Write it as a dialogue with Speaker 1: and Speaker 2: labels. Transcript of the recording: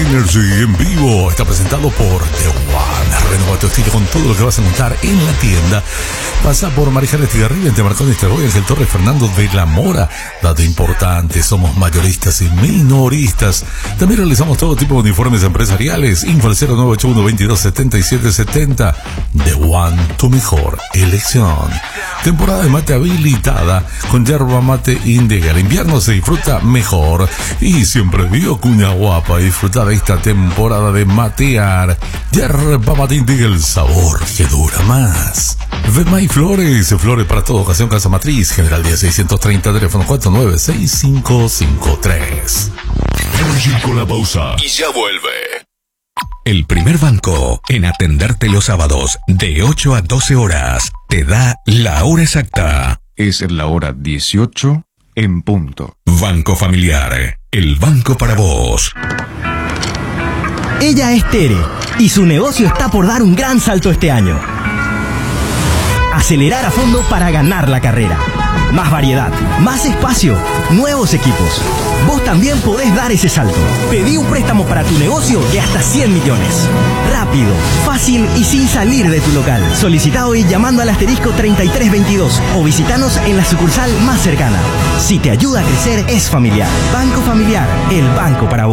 Speaker 1: Energy en vivo está presentado por The One. Renueva tu estilo con todo lo que vas a encontrar en la tienda. Pasa por Marijal Estigarribia, Marconi Esterroy, Ángel Torres, Fernando de la Mora. Dato importante, somos mayoristas y minoristas. También realizamos todo tipo de uniformes empresariales. Info al 0981-227770. The One, tu mejor elección. Temporada de mate habilitada con yerba mate Indega. El invierno se disfruta mejor y siempre digo cuña guapa. Disfruta de esta temporada de matear. Yerba mate Indega, el sabor que dura más. Vemay Flores, flores para toda ocasión, Casa Matriz, General 10630, teléfono 496553.
Speaker 2: Energy con la pausa
Speaker 3: Y ya vuelve.
Speaker 2: El primer banco en atenderte los sábados de 8 a 12 horas te da la hora exacta.
Speaker 4: Es la hora 18 en punto.
Speaker 2: Banco Familiar, el banco para vos.
Speaker 5: Ella es Tere y su negocio está por dar un gran salto este año. Acelerar a fondo para ganar la carrera. Más variedad, más espacio, nuevos equipos. Vos también podés dar ese salto. Pedí un préstamo para tu negocio de hasta 100 millones. Rápido, fácil y sin salir de tu local. Solicita hoy llamando al asterisco 3322 o visitanos en la sucursal más cercana. Si te ayuda a crecer, es Familiar. Banco Familiar, el banco para vos.